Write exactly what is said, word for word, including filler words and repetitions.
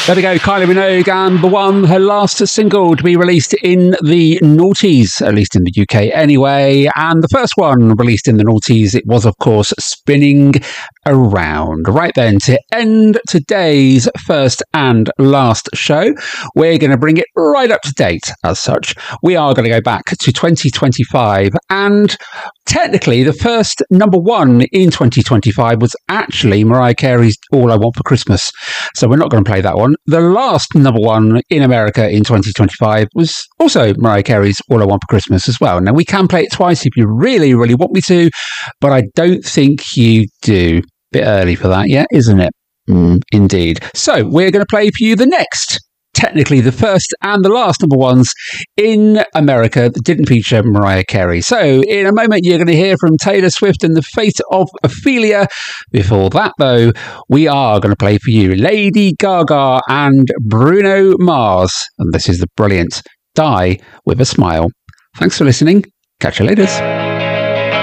There we go, Kylie Minogue and The One, her last single to be released in the noughties, at least in the U K anyway. And the first one released in the noughties, it was, of course, Spinning Around. Right then, to end today's first and last show, we're going to bring it right up to date as such. We are going to go back to twenty twenty-five, and technically the first number one in twenty twenty-five was actually Mariah Carey's All I Want for Christmas. So we're not going to play that one. The last number one in America in twenty twenty-five was also Mariah Carey's All I Want for Christmas as well. Now, we can play it twice if you really, really want me to, but I don't think you do. Bit early for that, yeah, isn't it? Mm, indeed. So we're going to play for you the next, technically the first and the last number ones in America that didn't feature Mariah Carey. So in a moment, you're going to hear from Taylor Swift and The Fate of Ophelia. Before that, though, we are going to play for you Lady Gaga and Bruno Mars. And this is the brilliant Die With a Smile. Thanks for listening. Catch you later.